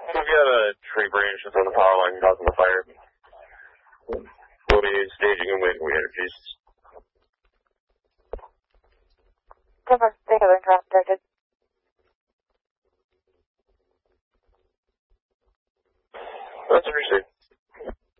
We've got a tree branch that's on the power line causing the fire. We'll be staging and waiting for energies. Cover. They have been cross-directed. That's interesting.